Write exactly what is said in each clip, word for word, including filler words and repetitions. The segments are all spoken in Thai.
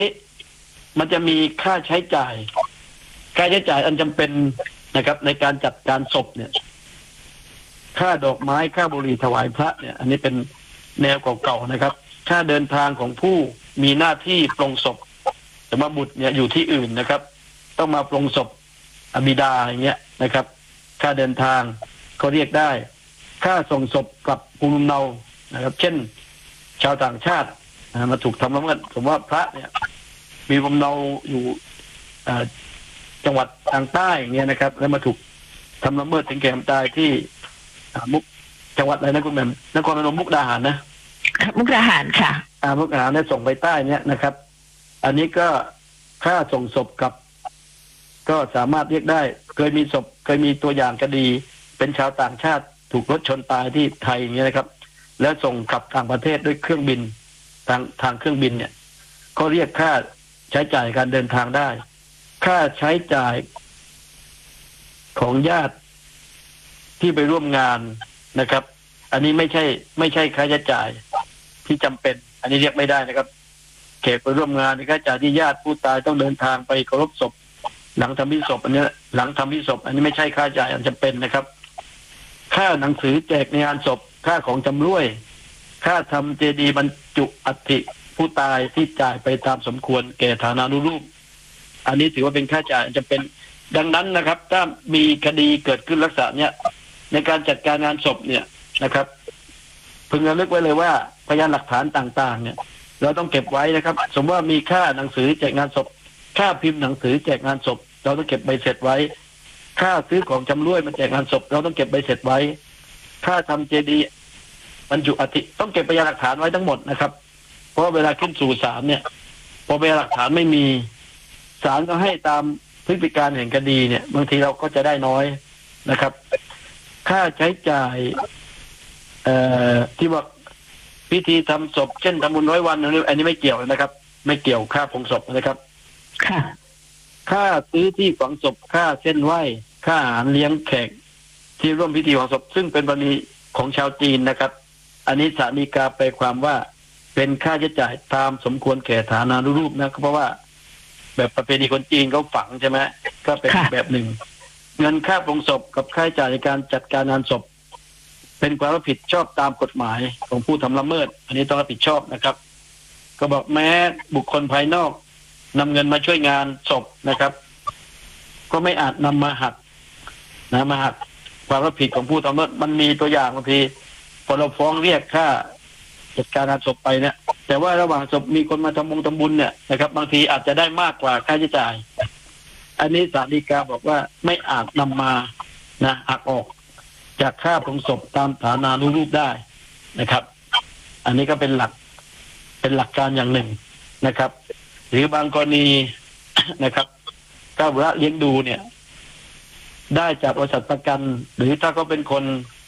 มันจะมีค่าใช้จ่ายค่าใช้จ่ายอันจำเป็นนะครับในการจัดการศพเนี่ยค่าดอกไม้ค่าบุหรี่ถวายพระเนี่ยอันนี้เป็นแนวเก่าๆนะครับค่าเดินทางของผู้มีหน้าที่ปลงศพแต่ว่าบุตรเนี่ยอยู่ที่อื่นนะครับ ต้องมาปลงศพอบิดาอย่างเงี้ยนะครับค่าเดินทางก็เรียกได้ค่าส่งศพกลับภูมิลำเนานะครับเช่นชาวต่างชาติมาถูกทำละเมิดสมมติว่าพระเนี่ยมีภูมิลำเนาอยู่จังหวัดทางใต้อย่างเงี้ยนะครับแล้วมาถูกทำละเมิดถึงแก่ความตายที่มุกจังหวัดอะไรนะคุณแม่นครพนมมุกดาหารนะมุกดาหารค่ะอ่ามุกดาหารเนี่ยส่งไปใต้เนี่ยนะครับอันนี้ก็ค่าส่งศพกลับก็สามารถเรียกได้เคยมีศพเคยมีตัวอย่างคดีเป็นชาวต่างชาติถูกรถชนตายที่ไทยอย่างเงี้ยนะครับแล้วส่งกลับต่างประเทศด้วยเครื่องบินทางทางเครื่องบินเนี่ยก็เรียกค่าใช้จ่ายการเดินทางได้ค่าใช้จ่ายของญาติที่ไปร่วมงานนะครับอันนี้ไม่ใช่ไม่ใช่ค่าใช้จ่ายที่จำเป็นอันนี้เรียกไม่ได้นะครับแขกไปร่วมงานค่าใช้จ่ายที่ญาติผู้ตายต้องเดินทางไปเคารพศพหลังทำพิธีศพอันนี้หลังทำพิธีศพอันนี้ไม่ใช่ค่าใช้จ่ายอันจำเป็นนะครับค่าหนังสือแจกในงานศพค่าของจำร่วยค่าทำเจดีย์บรรจุอัฐิผู้ตายที่จ่ายไปตามสมควรแก่ฐานานุรูปอันนี้ถือว่าเป็นค่าใช้จ่ายอันจำเป็นดังนั้นนะครับถ้ามีคดีเกิดขึ้นลักษณะเนี้ยในการจัดการงานศพเนี่ยนะครับพึงระลึกไว้เลยว่าพยานหลักฐานต่างๆเนี่ยเราต้องเก็บไว้นะครับสมมติว่ามีค่าหนังสือแจกงานศพค่าพิมพ์หนังสือแจกงานศพเราต้องเก็บใบเสร็จไว้ค่าซื้อของจำร่วยมาแจกงานศพเราต้องเก็บใบเสร็จไว้ค่าทำเจดีย์บรรจุอัฐิต้องเก็บพยานหลักฐานไว้ทั้งหมดนะครับเพราะเวลาขึ้นสู่ศาลเนี่ยพอพยานหลักฐานไม่มีศาลก็ให้ตามพฤติการแห่งคดีเนี่ยบางทีเราก็จะได้น้อยนะครับค่าใช้จ่ายเอ่อที่ว่าพิธีทำศพเช่นทำบุญร้อยวันอันนี้ไม่เกี่ยวนะครับไม่เกี่ยวค่าผงศพนะครับค่ะค่าซื้อที่ฝังศพค่าเส้นไหว้ค่าอาหารเลี้ยงแขกที่ร่วมพิธีฝังศพซึ่งเป็นประเพณีของชาวจีนนะครับอันนี้ศาลฎีกาแปลความว่าเป็นค่าใช้จ่ายตามสมควรแก่ฐานานุรูปนะเพราะว่าแบบประเพณีคนจีนเขาฝังใช่ไหมก็เป็นแบบหนึ่งเงินค่าปลงศพกับค่าใช้จ่ายในการจัดการงานศพเป็นความรับผิดชอบตามกฎหมายของผู้ทำละเมิดอันนี้ต้องรับผิดชอบนะครับก็บอกแม้บุคคลภายนอกนำเงินมาช่วยงานศพนะครับก็ไม่อาจนำมาหักนะมาหักความรับผิดของผู้ทำละเมิดมันมีตัวอย่างบางทีพอเราฟ้องเรียกค่าจัดการงานศพไปเนี่ยแต่ว่าระหว่างศพมีคนมาทำบุญทำบุญเนี่ยนะครับบางทีอาจจะได้มากกว่าค่าใช้จ่ายอันนี้ศาลฎีกาบอกว่าไม่อาจนำมานะหักออกจากค่าผงศพตามฐานานุรูปได้นะครับอันนี้ก็เป็นหลักเป็นหลักการอย่างหนึ่งนะครับหรือบางกรณีนะครับค่าบุรเลี้ยงดูเนี่ยได้จากบริษัทประกันหรือถ้าเขาเป็นคน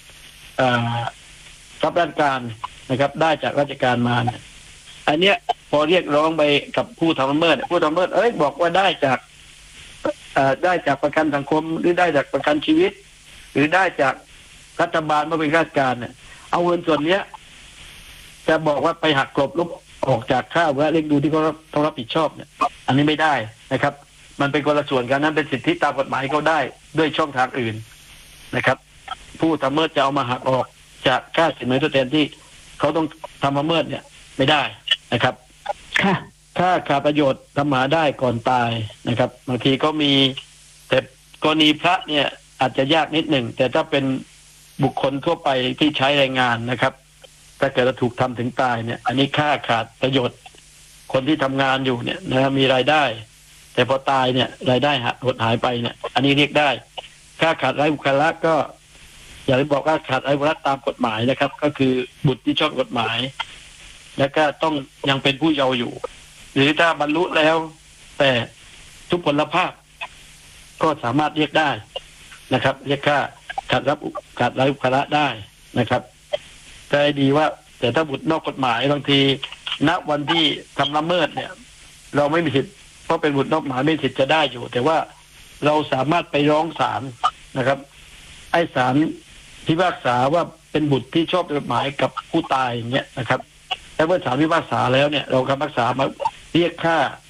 รับราชการนะครับได้จากราชการมาเนี่ยอันเนี้ยพอเรียกร้องไปกับผู้ทำละเมิดผู้ทำละเมิดเอ้ยบอกว่าได้จากได้จากประกันสังคมหรือได้จากประกันชีวิตหรือได้จากรัฐบาลมาเป็นราชการเนี่ยเอาเงินส่วนเนี้ยจะบอกว่าไปหักกลบลบออกจากค่าและเลี้ยงดูที่เขาต้องรับผิดชอบเนี่ยอันนี้ไม่ได้นะครับมันเป็นคนละส่วนกันนั้นเป็นสิทธิตามกฎหมายเขาได้ด้วยช่องทางอื่นนะครับผู้ทำละเมิดจะเอามาหักออกจากค่าสินไหมทดแทนที่เขาต้องทำละเมิดเนี่ยไม่ได้นะครับค่ะค่าขาดประโยชน์ทำหาได้ก่อนตายนะครับบางทีก็มีแต่กรณีพระเนี่ยอาจจะยากนิดหนึ่งแต่ถ้าเป็นบุคคลทั่วไปที่ใช้แรงงานนะครับถ้าเกิดถูกทำถึงตายเนี่ยอันนี้ค่าขาดประโยชน์คนที่ทำงานอยู่เนี่ยนะมีรายได้แต่พอตายเนี่ยรายได้หดหายไปเนี่ยอันนี้เรียกได้ค่าขาดไร้บุคละก็อย่างที่บอกว่าขาดไร้บุคละตามกฎหมายนะครับก็คือบุตรที่ชอบกฎหมายแล้วก็ต้องยังเป็นผู้เยาว์อยู่หรือถ้าบรรลุแล้วแต่ทุพพลภาพก็สามารถเรียกได้นะครับเรียกค่าขาดรับขาดไร้บุคละได้นะครับแต่ดีว่าแต่ถ้าบุตรนอกกฎหมายบางทีณวันที่ทำละเมิดเนี่ยเราไม่มีสิทธิ์เพราะเป็นบุตรนอกกฎหมายไม่มีสิทธิ์จะได้อยู่แต่ว่าเราสามารถไปร้องศาลนะครับไอ้ศาลพิพากษาว่าเป็นบุตรที่ชอบกฎหมายกับผู้ตายอย่างเงี้ยนะครับแล้วเมื่อศาลพิพากษาแล้วเนี่ยเราคำพิพากษามาเรียกค่า